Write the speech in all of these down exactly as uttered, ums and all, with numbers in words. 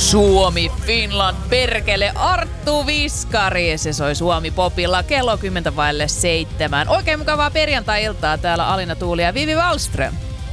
Suomi, Finland, perkele, Arttu Viskari. Se soi Suomi Popilla kello kymmentä vaille seitsemän. Oikein mukavaa perjantai-iltaa. Täällä Alina Tuuli ja Vivi Wallström.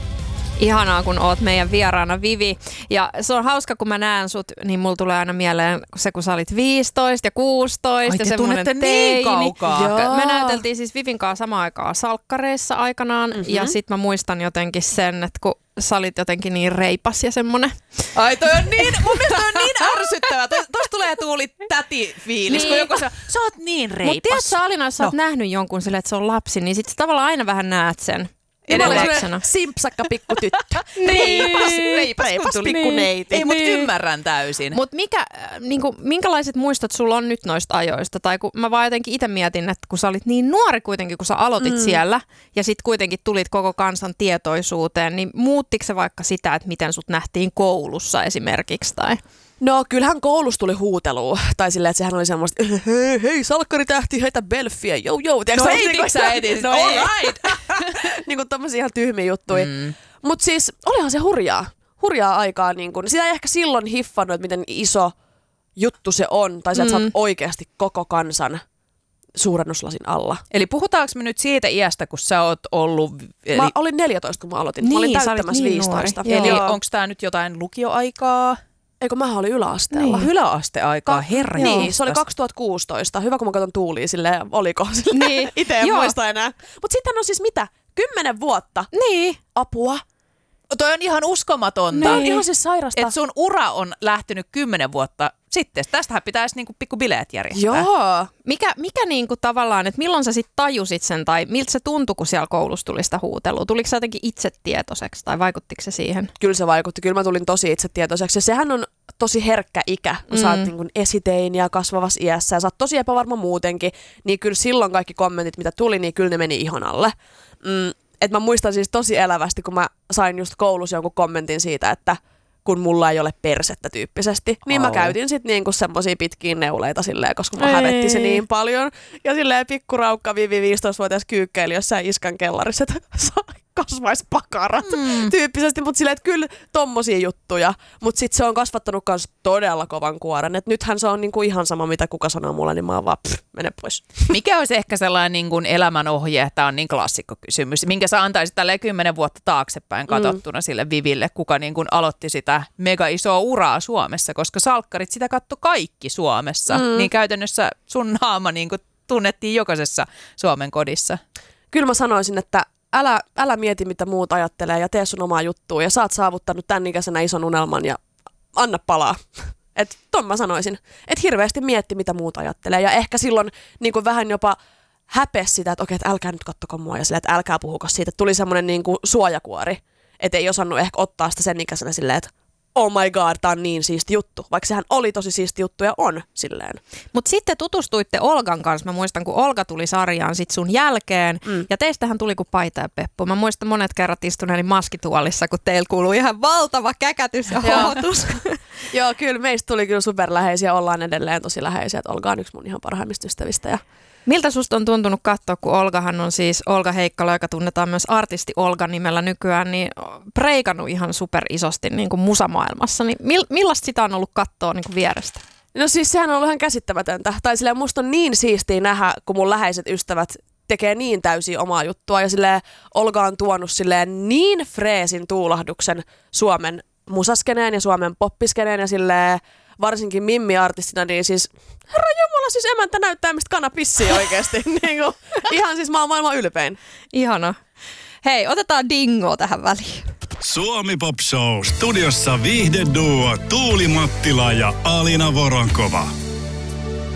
Ihanaa, kun oot meidän vieraana, Vivi. Ja se on hauska, kun mä näen sut, niin mulla tulee aina mieleen se, kun sä olit viisitoista ja kuusitoista. Ai, ja te tunnette niin kaukaa. Joo. Me näyteltiin siis Vivin kanssa samaan aikaan salkkareissa aikanaan. Mm-hmm. Ja sit mä muistan jotenkin sen, että kun sä olit jotenkin niin reipas ja semmonen. Ai toi on niin, mun mielestä toi on niin ärsyttävää. Tuossa tulee Tuuli täti-fiilis, niin. Kun joku sä, sä oot niin reipas. Mut tiedätkö Alina, jos sä no. oot nähnyt jonkun silleen, että se on lapsi, niin sit sä tavallaan aina vähän näet sen. Edelleen simpsakka pikkutyttö. Reipas, reipas, reipas pikkuneiti. Ei, mut niin. Ymmärrän täysin. Mut mikä, niinku, minkälaiset muistot sulla on nyt noista ajoista? Tai kun mä vaan jotenkin itse mietin, että kun sä olit niin nuori kuitenkin, kun sä aloitit mm. siellä, ja sit kuitenkin tulit koko kansan tietoisuuteen, niin muuttiko se vaikka sitä, että miten sut nähtiin koulussa esimerkiksi? Tai? No kyllähän koulussa tuli huutelua. Tai silleen, että sehän oli semmoista, hei, hei salkkaritähti, heitä belfiä, jou jou. No heitikö sä etin? No all right. Niin kuin tommosia ihan tyhmiä juttuja. Mm. Mut siis olihan se hurjaa. Hurjaa aikaa. Niin kun. Sitä ei ehkä silloin hiffannut, että miten iso juttu se on. Tai se, että mm. sä oot oikeasti koko kansan suurennuslasin alla. Eli puhutaanko me nyt siitä iästä, kun sä oot ollut... Eli... Mä olin neljätoista, kun mä aloitin. Niin, mä olin täyttämässä niin viisitoista. Eli onko tää nyt jotain lukioaikaa? Eikö mähän olin yläasteella. Niin. Yläasteaikaa, Ka- herra. Niin, se oli kaksituhattakuusitoista. Hyvä, kun mä katson Tuulia silleen, oliko silleen. Niin. Itse en muista enää. Mut sitten on siis mitä? Kymmenen vuotta. Niin. Apua. Toi on ihan uskomatonta. Niin. Tämä on ihan siis sairasta. Että sun ura on lähtenyt kymmenen vuotta sitten. Tästähän pitäisi niinku pikku bileet järjestää. Joo. Mikä, mikä niinku tavallaan, että milloin sä sit tajusit sen tai miltä se tuntui, kun siellä koulussa tuli sitä huutelua? Tuliko sä jotenkin itsetietoiseksi tai vaikuttiko se siihen? Kyllä se vaikutti. Kyllä mä tulin tosi itsetietoiseksi. Ja sehän on tosi herkkä ikä, kun mm. sä oot niin esitein ja kasvavassa iässä ja sä oot tosi epävarma muutenkin. Niin kyllä silloin kaikki kommentit, mitä tuli, niin kyllä ne meni ihon alle. Mm. Et mä muistan siis tosi elävästi, kun mä sain just koulussa jonkun kommentin siitä, että kun mulla ei ole persettä tyyppisesti, niin oh. mä käytin sit niinku semmosia pitkiä neuleita silleen, koska mä hävetti se niin paljon. Ja silleen pikkuraukka Vivi viisitoistavuotias kyykkeili jossain iskän kellarissa, että kasvais pakarat mm. tyyppisesti. Mutta silleen, että kyllä tommosia juttuja. Mutta sit se on kasvattanut kans todella kovan kuoren. Et nythän se on niinku ihan sama, mitä kuka sanoo mulle, niin mä oon vaan pff, mene pois. Mikä olisi ehkä sellainen niin kuin elämänohje, tämä on niin klassikko kysymys, minkä sä antaisit tälleen kymmenen vuotta taaksepäin katsottuna mm. sille Viville, kuka niin kuin aloitti sitä mega isoa uraa Suomessa, koska salkkarit sitä katto kaikki Suomessa, mm. niin käytännössä sun naama niin kuin tunnettiin jokaisessa Suomen kodissa. Kyllä mä sanoisin, että älä, älä mieti, mitä muut ajattelee ja tee sun omaa juttua ja sä oot saavuttanut tämän ikäisenä ison unelman ja anna palaa. Että ton mä sanoisin, että hirveästi mietti, mitä muut ajattelee ja ehkä silloin niin kuin vähän jopa häpesi sitä, että okei, että älkää nyt kattoko mua ja sillä, että älkää puhuko siitä. Tuli semmoinen niin kuin suojakuori, että ei osannut ehkä ottaa sitä sen ikäisenä silleen, että oh my god, tää on niin siisti juttu. Vaikka sehän oli tosi siisti juttu ja on silleen. Mutta sitten tutustuitte Olgan kanssa. Mä muistan, kun Olga tuli sarjaan sit sun jälkeen. Mm. Ja teistähän tuli kuin paita ja peppu. Mä muistan monet kerrat istuneeni maskituolissa, kun teillä kuului ihan valtava käkätys ja hohotus. Joo, kyllä meistä tuli kyllä superläheisiä. Ollaan edelleen tosi läheisiä. Että Olga on yksi mun ihan parhaimmista ystävistä. Ja miltä susta on tuntunut katsoa, kun Olgahan on siis Olga Heikkala, joka tunnetaan myös artisti Olga nimellä nykyään, niin breikannut ihan super isosti niin kuin musamaailmassa. Niin millaista sitä on ollut katsoa niin kuin vierestä? No siis sehän on ollut ihan käsittämätöntä. Tai silleen musta on niin siistiä nähdä, kun mun läheiset ystävät tekee niin täysin omaa juttua. Ja silleen Olga on tuonut silleen niin freesin tuulahduksen Suomen musaskeneen ja Suomen poppiskeneen ja silleen varsinkin Mimmi-artistina, niin siis herra jumala, siis emäntä näyttää mistä kana pissii oikeesti. niin kuin, ihan siis mä oon maailman ylpein. Ihana. Hei, otetaan Dingo tähän väliin. Suomi Pop Show. Studiossa viihdeduo Tuuli Mattila ja Alina Voronkova.